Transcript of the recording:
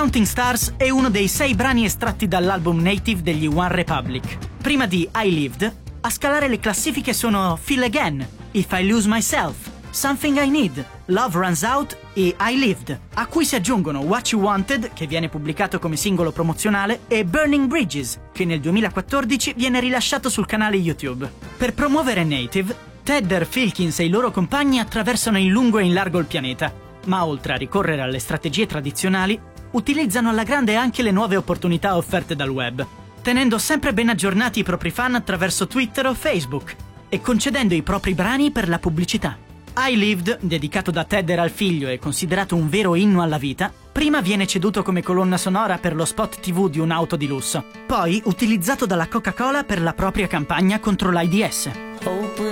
Counting Stars è uno dei 6 brani estratti dall'album Native degli One Republic. Prima di I Lived, a scalare le classifiche sono Feel Again, If I Lose Myself, Something I Need, Love Runs Out e I Lived, a cui si aggiungono What You Wanted, che viene pubblicato come singolo promozionale, e Burning Bridges, che nel 2014 viene rilasciato sul canale YouTube. Per promuovere Native, Tedder, Filkins e i loro compagni attraversano in lungo e in largo il pianeta, ma oltre a ricorrere alle strategie tradizionali, utilizzano alla grande anche le nuove opportunità offerte dal web, tenendo sempre ben aggiornati i propri fan attraverso Twitter o Facebook e concedendo i propri brani per la pubblicità. I Lived, dedicato da Tedder al figlio e considerato un vero inno alla vita, prima viene ceduto come colonna sonora per lo spot TV di un'auto di lusso, poi utilizzato dalla Coca-Cola per la propria campagna contro l'AIDS.